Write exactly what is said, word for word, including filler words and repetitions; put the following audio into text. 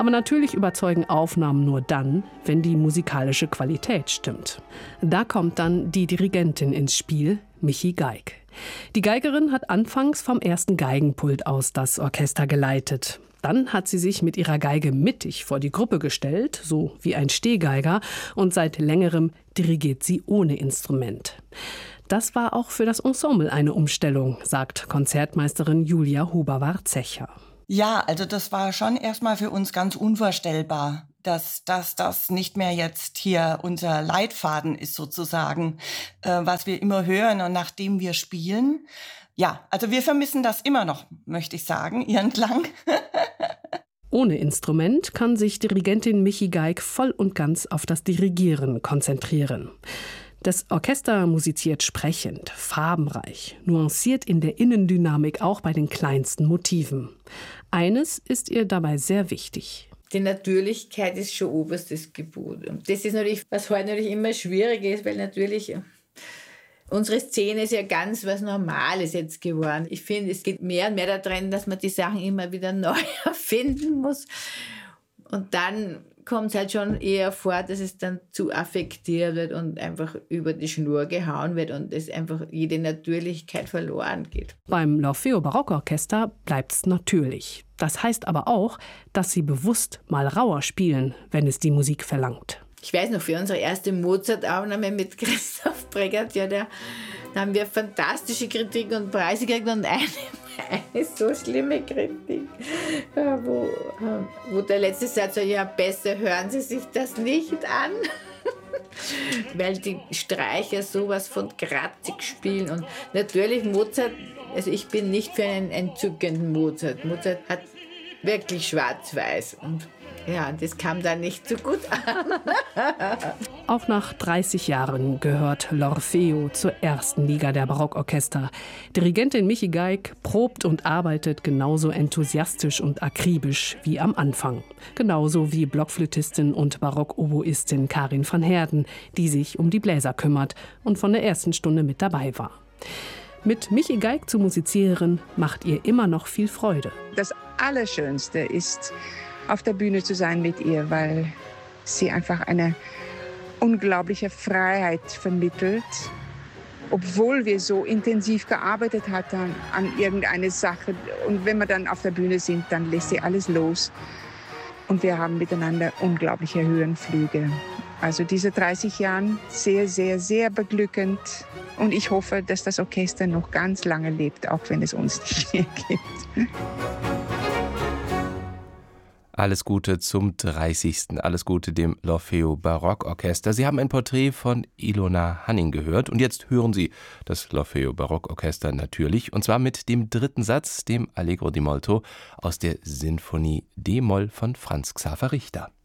Aber natürlich überzeugen Aufnahmen nur dann, wenn die musikalische Qualität stimmt. Da kommt dann die Dirigentin ins Spiel, Michi Geig. Die Geigerin hat anfangs vom ersten Geigenpult aus das Orchester geleitet. Dann hat sie sich mit ihrer Geige mittig vor die Gruppe gestellt, so wie ein Stehgeiger, und seit längerem dirigiert sie ohne Instrument. Das war auch für das Ensemble eine Umstellung, sagt Konzertmeisterin Julia Huber-Warzecher. Ja, also das war schon erstmal für uns ganz unvorstellbar, dass, dass das nicht mehr jetzt hier unser Leitfaden ist sozusagen, äh, was wir immer hören und nach dem wir spielen. Ja, also wir vermissen das immer noch, möchte ich sagen, ihren Klang. Ohne Instrument kann sich Dirigentin Michi Geig voll und ganz auf das Dirigieren konzentrieren. Das Orchester musiziert sprechend, farbenreich, nuanciert in der Innendynamik auch bei den kleinsten Motiven. Eines ist ihr dabei sehr wichtig. Die Natürlichkeit ist schon oberstes Gebot. Und das ist natürlich, was heute natürlich immer schwierig ist, weil natürlich unsere Szene ist ja ganz was Normales jetzt geworden. Ich finde, es geht mehr und mehr darin, dass man die Sachen immer wieder neu erfinden muss. Und dann kommt es halt schon eher vor, dass es dann zu affektiert wird und einfach über die Schnur gehauen wird und es einfach jede Natürlichkeit verloren geht. Beim L'Orfeo Barockorchester bleibt's natürlich. Das heißt aber auch, dass sie bewusst mal rauer spielen, wenn es die Musik verlangt. Ich weiß noch, für unsere erste Mozart-Aufnahme mit Christoph Bregert, ja, da, da haben wir fantastische Kritik und Preise gekriegt und eine, eine so schlimme Kritik, wo, wo der letzte Satz war, ja, besser hören Sie sich das nicht an. Weil die Streicher sowas von kratzig spielen. Und natürlich Mozart, also ich bin nicht für einen entzückenden Mozart. Mozart hat wirklich schwarz-weiß und ja, das kam dann nicht so gut an. Auch nach dreißig Jahren gehört L'Orfeo zur ersten Liga der Barockorchester. Dirigentin Michi Geig probt und arbeitet genauso enthusiastisch und akribisch wie am Anfang. Genauso wie Blockflötistin und Barockoboistin Karin van Heerden, die sich um die Bläser kümmert und von der ersten Stunde mit dabei war. Mit Michi Geig zu musizieren, macht ihr immer noch viel Freude. Das Allerschönste ist, auf der Bühne zu sein mit ihr, weil sie einfach eine unglaubliche Freiheit vermittelt. Obwohl wir so intensiv gearbeitet hatten an irgendeine Sache. Und wenn wir dann auf der Bühne sind, dann lässt sie alles los. Und wir haben miteinander unglaubliche Höhenflüge. Also diese dreißig Jahre sehr, sehr, sehr beglückend. Und ich hoffe, dass das Orchester noch ganz lange lebt, auch wenn es uns nicht mehr gibt. Alles Gute zum dreißigsten Alles Gute dem L'Orfeo Barockorchester. Sie haben ein Porträt von Ilona Hanning gehört und jetzt hören Sie das L'Orfeo Barockorchester natürlich und zwar mit dem dritten Satz, dem Allegro di molto aus der Sinfonie D-Moll von Franz Xaver Richter.